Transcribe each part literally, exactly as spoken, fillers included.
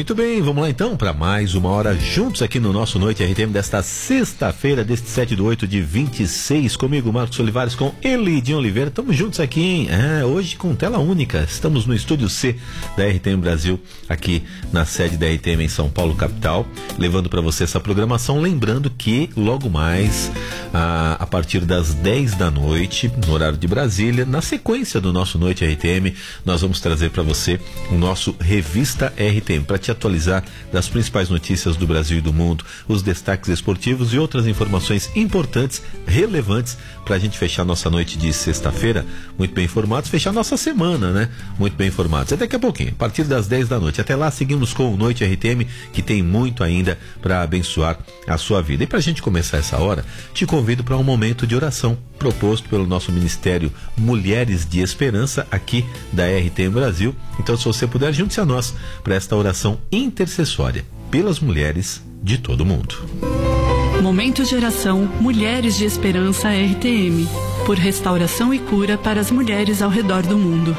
Muito bem, vamos lá então para mais uma hora juntos aqui no nosso Noite R T M desta sexta-feira, deste sete de oito de vinte e seis, comigo Marcos Olivares, com Elidinho Oliveira. Estamos juntos aqui, hein? É, hoje com tela única. Estamos no estúdio C da R T M Brasil, aqui na sede da R T M em São Paulo, capital, levando para você essa programação. Lembrando que logo mais, a, a partir das dez da noite, no horário de Brasília, na sequência do nosso Noite R T M, nós vamos trazer para você o nosso Revista R T M, para te atualizar das principais notícias do Brasil e do mundo, os destaques esportivos e outras informações importantes, relevantes, para a gente fechar nossa noite de sexta-feira muito bem informados, fechar nossa semana, né? Muito bem informados. Até daqui a pouquinho, a partir das dez da noite. Até lá, seguimos com o Noite R T M, que tem muito ainda para abençoar a sua vida. E para a gente começar essa hora, te convido para um momento de oração proposto pelo nosso Ministério Mulheres de Esperança, aqui da R T M Brasil. Então, se você puder, junte-se a nós para esta oração intercessória pelas mulheres de todo o mundo. Momento de oração Mulheres de Esperança R T M, por restauração e cura para as mulheres ao redor do mundo.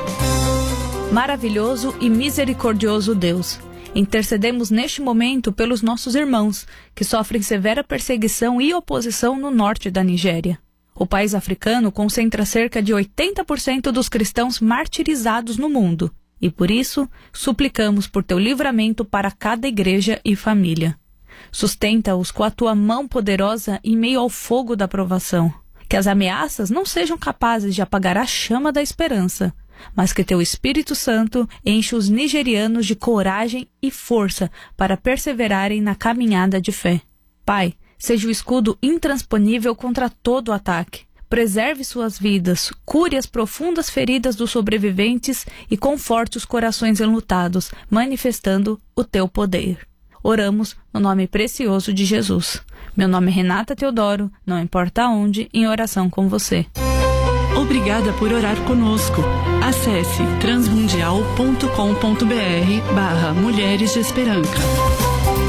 Maravilhoso e misericordioso Deus, intercedemos neste momento pelos nossos irmãos que sofrem severa perseguição e oposição no norte da Nigéria. O país africano concentra cerca de oitenta por cento dos cristãos martirizados no mundo, e por isso suplicamos por teu livramento para cada igreja e família. Sustenta-os com a tua mão poderosa em meio ao fogo da provação. Que as ameaças não sejam capazes de apagar a chama da esperança, mas que teu Espírito Santo enche os nigerianos de coragem e força para perseverarem na caminhada de fé. Pai, seja o escudo intransponível contra todo ataque. Preserve suas vidas, cure as profundas feridas dos sobreviventes e conforte os corações enlutados, manifestando o teu poder. Oramos no nome precioso de Jesus. Meu nome é Renata Teodoro, não importa onde, em oração com você. Obrigada por orar conosco. Acesse transmundial ponto com ponto br barra Mulheres de Esperança.